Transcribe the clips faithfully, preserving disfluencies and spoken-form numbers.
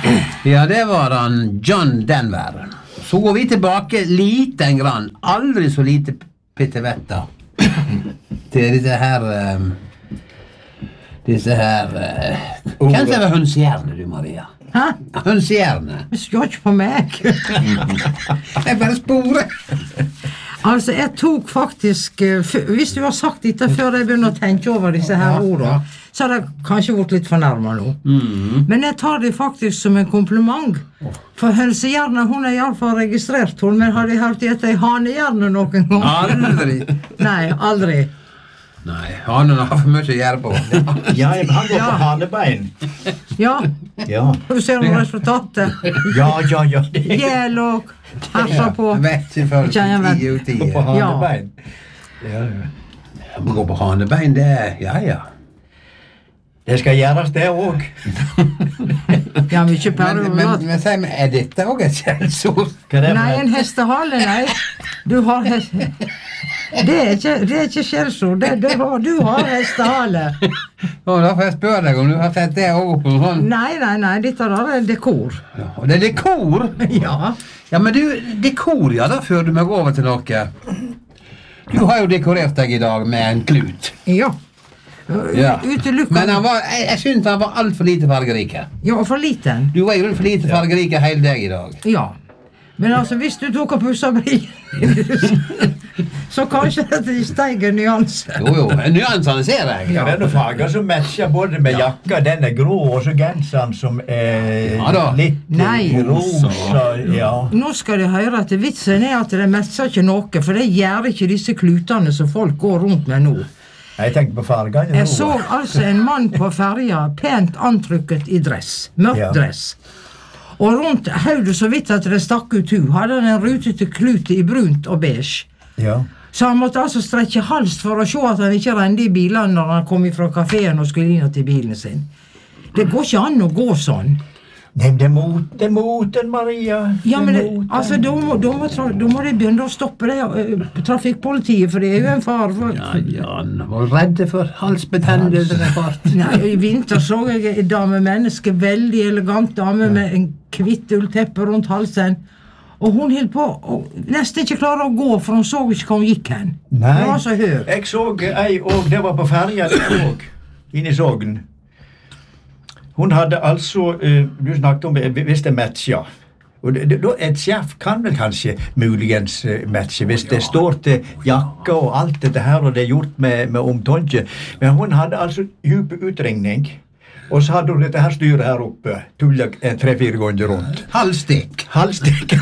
Ja, det var han John Denver. Så går vi tilbake liten grann, aldri så lite pitevetta, til disse her um, disse her uh, Hvem som var hønsehjerne, du, Maria? Hæ? Hønsehjerne. Du skal ikke på meg. Jeg bare sporer. Altså, jeg tok faktisk, hvis du har sagt dette før jeg begynner å tenke over disse her ordene, så har jeg kanskje vært litt fornærmet nå. Mm. Men jeg tar det faktisk som en kompliment. For hønsehjerne, hun er i alle fall registrert, hun, men har de hørt etter i hanehjerne noen gang? Aldri. Nei, aldri. Nei, hanen har for mye å gjøre på. Ja, han går Ja. på hanebein. Ja, Ja, du ser noe resultatet. ja, ja, ja. Gjel og herser på. Vet ikke før Ikke jeg vet. ti ut i. Gå på Ja. hanebein. Ja, ja. Gå på hanebein, det er, ja, ja. Det skal gjøres det også. Ja, mye Men, perler. men, men si meg, er dette også et kjensord? Hva er det Nei, for en hestehale, nei. Du har hest... Det er ikke, det er ikke skjellsord. Det, det har, du har hestehale. Å, da får jeg spørre deg om du har sett det også på sånn. Nei, nei, nei, dette der er dekor. Ja, og det er dekor? Ja. Ja, men du, dekor, ja, da fører du meg over til noe. Du har jo dekorert deg i dag med en klut. Ja. Ja. Utelukkende. Men han var, jeg, jeg synes han var alt for lite fargerike. Ja, og for liten. Du var jo for lite fargerike hele deg i dag. Ja. Men altså, hvis du tok og pusset brillene, så kanskje det steg en nyanse. Jo, jo, nyansene ser jeg. Ja, det er noen farger som matcher både med jakka, den er grå, og så genseren som er Ja da. litt Nei. rosa. Ja. Nå skal de høre at vitsen er at det messer ikke noe, for det gjør ikke disse klutene som folk går rundt med nå. Jeg tenker på fargene Jeg nå. så altså en mann på ferja, pent antrykket i dress, mørk Ja. dress. Og rundt hodet så vidt at det stakk ut hu, hadde han en rutete klute i brunt og beige. Ja. Så han måtte altså strekke halst for å se at han ikke rende i bilene når han kom fra kaféen og skulle inn til bilen sin. Det går ikke an å gå sånn. Nei, det er mot, det er moten, Maria. Ja, men det, er moten. altså, da må, da, må, tra- da må de begynne å stoppe det, uh, trafikkpolitiet, for det er jo en far for... Ja, ja, han var redde for halsbetennelse eller fart. Nei, i vinter så jeg en dame menneske, veldig elegant dame med en kvitt ullteppe rundt halsen. Og hun hilt på å nesten ikke klare å gå, for hun så ikke hva hun gikk hen. Nei, Det var så høy. jeg så ei og det var på ferja det òg, inne i Sogn. Hun hadde altså, eh, du snakket om eh, hvis det matcher. Og det, det, da et sjef kan vel kanskje muligens eh, matche, hvis det står til jakka og alt dette her, og det er gjort med, med omtanke. Men hun hadde altså djup utringning. Og så hadde hun dette her styret her oppe, tullet eh, tre-fire ganger rundt. Halvstikk. Halvstikk.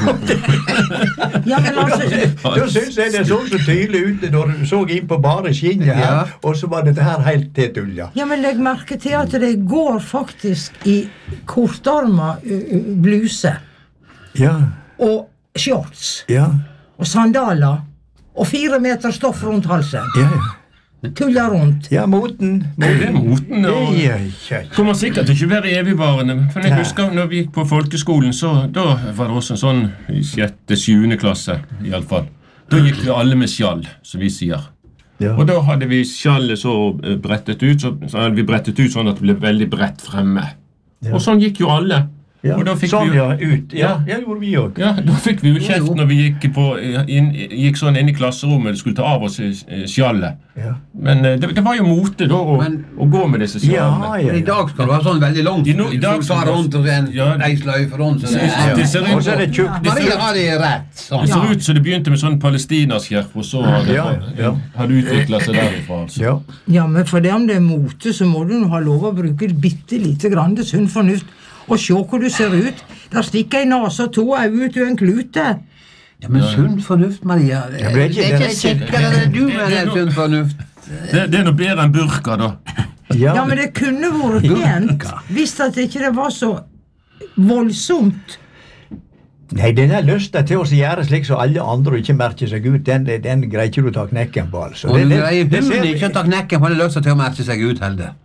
Ja, men altså, Da synes jeg det så så tydelig ut når du så inn på bare skinnet her, Ja. og så var dette her helt til tulla. ja, men legg merke til at det går faktisk i kortarma uh, bluse Ja, og shorts ja, og sandaler og fire meter stoff rundt halsen. ja, ja. Tuller rundt. Ja, moten. Det er moten, og Ja, ja. kommer sikkert ikke være evigvarende. For jeg Nei. husker når vi gikk på folkeskolen, så da var det også en sånn i sjette, sjuende klasse, i alle fall. Da gikk vi alle med skjall, som vi sier. Ja. Og da hadde vi skjallet så eh, brettet ut, så, så hadde vi brettet ut sånn at det ble veldig bredt fremme. Ja. Og sånn gikk jo alle. Ja. Og da fikk Sånn, vi jo, ja, ut. Ja, Ja. ja, det gjorde vi òg. ja, da fikk vi jo kjeft når vi gikk, på, inn, gikk sånn inn i klasserommet og skulle ta av oss eh, skjallet. Ja. Men eh, det, det var jo mote da å, Men- å gå med disse Ja, skjallene. ja, I dag skal det være sånn veldig langt. I no- i dag Du skal tar det- rundt og en Ja. ei sløyfe rundt. Så det, Ja. ja. Det ser ut- Og så er det tjukt. Maria har det rett. Sånn. Det ser ut som det begynte med sånn palestinaskjerf, og så har det, Ja, ja. har det utviklet seg derifra. Altså. Ja. Ja, men for det om det er mote, så må du nå ha lov å bruke bitte lite grann det sunn fornuft. Og se hvor du ser ut. Der stikker ei nase og to øyne ut i en klute. Ja, men sunn fornuft, Maria. Det, det er ikke- det er det er ikke ikke- sikkert at du det- mener det er noe- sunn fornuft. Det, det er noe bedre enn burka, da. Ja. Ja, men det kunne vært pent hvis at ikke det var så voldsomt. Nei, den er lysten til å gjøre slik som alle andre og ikke merke seg ut, den, den greier ikke du å ta knekken på, altså. Og Det- du det- greier det ser hunden vi- ikke å ta knekken på det løsa til å merke seg ut, Helde.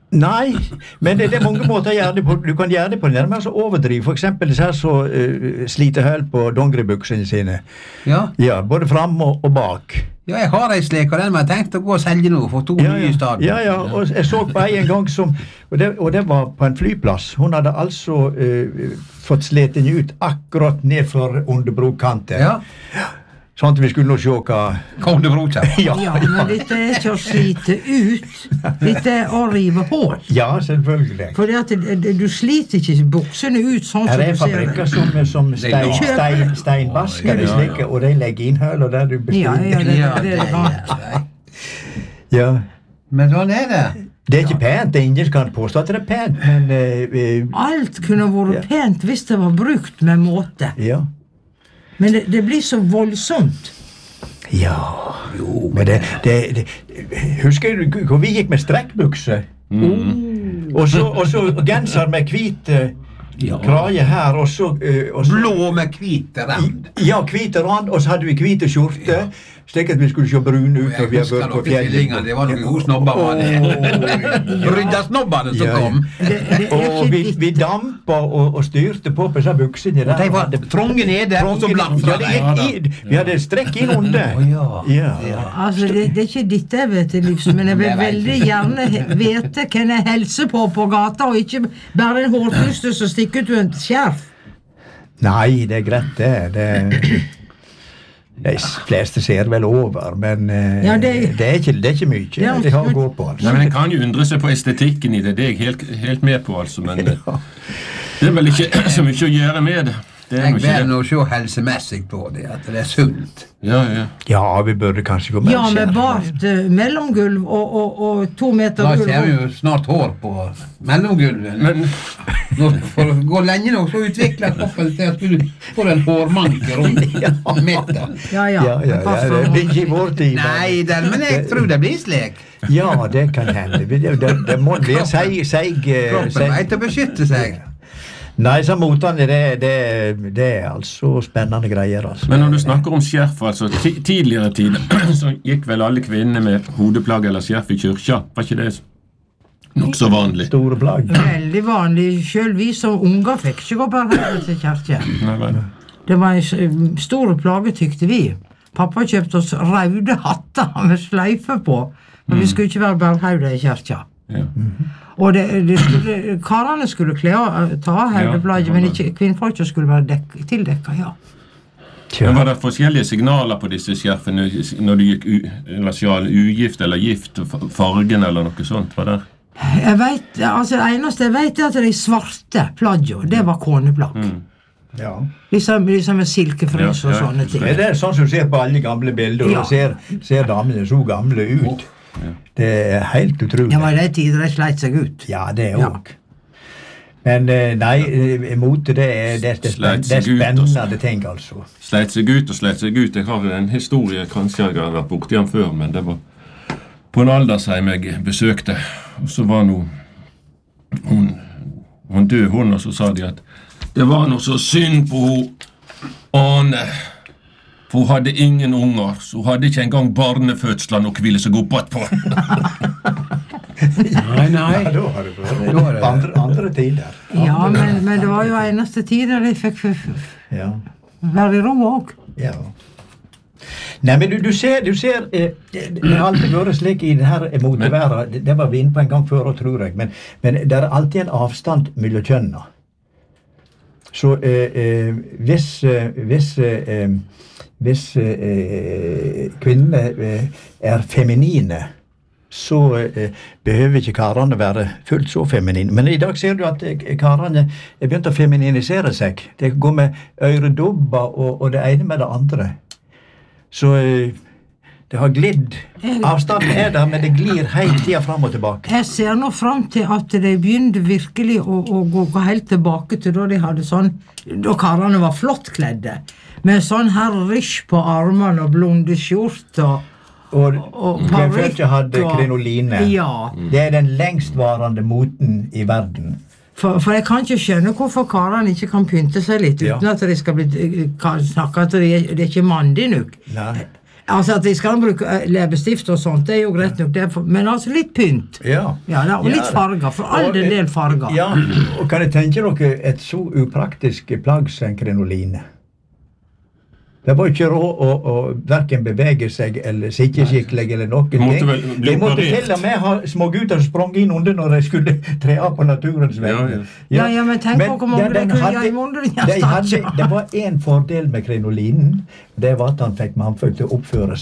Nei, men det, det er mange måter å gjøre det på. Du kan gjøre det på den nærmere så overdriv. For eksempel disse her så uh, sliter høl på dongeribuksene sine. Ja. Ja, både fram og, og bak. Ja, jeg har ei slik, og den har jeg tenkt å gå og selge nå for to Ja, nye ja. stadion. Ja, ja, og jeg så på en gang som, og det, og det var på en flyplass. Hun hadde altså uh, fått slet den ut akkurat ned for underbrokantet. Ja. Sånn at vi skulle nå se hva... Kom det broker. Ja, Ja, men dette er ikke å slite ut. Dette er å rive hål. ja, selvfølgelig. Fordi at det, det, du sliter ikke buksene ut sånn Her som er du ser fabrikker det. som, som Det er stein, klart. stein, steinvasker, Ja, de ja. slike, og de legger inn høl, og der du Ja, ja, bestiller. det, Ja, det, det er rart. er det. Ja. Men sånn er det. Det er ikke pent, det er ingen som kan påstå at det er pent, men eh, eh, Alt kunne vært Ja. pent hvis det var brukt med måte. ja. Men det, det blir så voldsomt. Ja, jo, men det, det, det husker du hvor vi gikk med strekkbukser? Og så, og så genser med hvit eh, Ja. kraje her, og så, eh, og så Blå med hvite rand. Ja, hvite rand, og så hadde vi hvite skjorte, slik at vi skulle se brune ut når vi Jeg har husker vært på dere tvillingene, fjellet. det var noen gode snobber var det. Ryddasnobbene som Ja, ja. kom. Det, det er Og ikke vi, ditt. vi dampa og, og styrte på på disse buksene der. De var tronge nede, og så blankt Ja, fra det deg. gikk i, vi hadde strekk inn under. Å, ja. Ja. Altså, det, det er ikke ditt jeg vet til livs, men jeg vil Det vet veldig jeg. gjerne he- vite hvem jeg hilser på på gata, og ikke bare en hårpuste som stikker ut en skjerf. Nei, det er greit, det. det de fleste ser vel over, men eh, Ja, det- det, er ikke, det er ikke mye Ja, de har å gå på. Altså. Nei, men En kan jo undre seg på estetikken i det, det er jeg helt, helt med på, altså. Men eh, det er vel ikke så mye å gjøre med det. Det er Jeg jo ikke ber det. nå se helsemessig på det, at det er sunt. Ja, ja. Ja, vi burde kanskje gå med Ja, med skjerf. bart eh, mellomgulv og, og, og to meter Da gulv. kommer jo snart hår på mellomgulvet. Men Når For å gå lenge nok, så utvikler kroppen til at du får en hårmanke rundt midten. Ja, ja. Ja, ja, men hva ja, for det noe? blir ikke i vår tid. Nei, den, men jeg tror det blir slik. Ja, det kan hende. Det, det, det må bli en seig, seig, eh, Kroppen seig. vet å beskytte seg. Nei, så motene, det, det, det er altså spennende greier. Altså. Men når du snakker om skjerf, altså ti tidligere tider så gikk vel alle kvinnene med hodeplagg eller skjerf i kyrkja. Var ikke det nokså vanlig? Store plagg. Veldig vanlig. Selv vi som unger fikk ikke gå bare til kirke. Nei, vel. Det var en s- stor plage, tykte vi. Pappa kjøpte oss røde hatter med sløyfe på, men vi skulle ikke være bærhaude i kirka. Ja. Og det, det skulle, karene skulle kle av, ta av haudeplagget, Ja, men ja. ikke kvinnfolk skulle være dek, tildekka, ja. Men Var det forskjellige signaler på disse skjerfene når du gikk u eller sjal, ugift eller gift, fa- fargen eller noe sånt? Var det? Jeg vet, altså Det eneste jeg vet, er at de svarte plaggene, det var koneplagg. Ja. Disse, disse med silkefrys Ja, og ja. sånne ting. Det er det sånn som du ser på alle gamle bilder, og Ja. da ser, ser damene så gamle ut. Det er helt utrolig. Det var i de tider de sleit seg ut. Ja, det Ja. òg. Men eh, nei, eh, mote det er, det, det, er spenn- det er Sleit seg ut, altså. spennende ting, altså. Sleit seg ut og sleit seg ut. Jeg har en historie, kanskje jeg har vært borti han før, men det var på en aldersheim jeg besøkte. Og så var nå hun, hun død, hun, og så sa de at det var noe så synd på hun Ane. For hun hadde ingen unger, så hun hadde ikke engang barnefødsler å hvile seg opp på. Nei, nei. Ja, da har det Da har vært det- andre, andre tider. Ja, men, men det var jo eneste tid der de fikk f- f- Ja. være i ro òg. Ja. Nei, men du, du ser, du ser eh, det, det har alltid vært slik i denne moteværet. Det, det var vi inne på en gang før, tror jeg. Men, men det er alltid en avstand mellom kjønna. Så eh, eh, hvis eh, hvis, eh, hvis eh, kvinnene eh, er feminine, så eh, behøver ikke karene være fullt så feminine. Men i dag ser du at eh, karene er begynt å femininisere seg. Det går med øredobber og, og det ene med det andre. Så eh, det har glidd. Avstanden er der, men det glir hele tida fram og tilbake. Jeg ser nå fram til at de begynte virkelig å, å gå, gå helt tilbake til da de hadde sånn da karene var flottkledde. Med sånn her rysj på armene og blonde skjorte og, Og, og kvinnfolket hadde og- krinoline. Ja. Det er den lengstvarende moten i verden. For, for jeg kan ikke skjønne hvorfor karene ikke kan pynte seg litt uten Ja. at de skal bli kan snakke at de, er- det er ikke mandig nok. Nei. Altså at de skal bruke eh, leppestift og sånt, det er jo greit nok, det er for, men altså litt pynt. Ja. Ja, da, og litt farger, for all Og, den del farger. Ja, og kan jeg tenke dere et så upraktisk plagg som en krinoline? Det var ikke råd å, å hverken bevege seg eller sitte skikkelig eller noen ting. Måtte vel bli De måtte operert. til og med ha små gutter som sprang inn under når de skulle tre av på naturens vegne. Ja, Ja, ja, men tenk på hvor mange den de kunne hadde- gjøre i munnen, ja, de hadde- stakkars. Det var en fordel med krinolinen, det var at han fikk mannfolk til å oppføre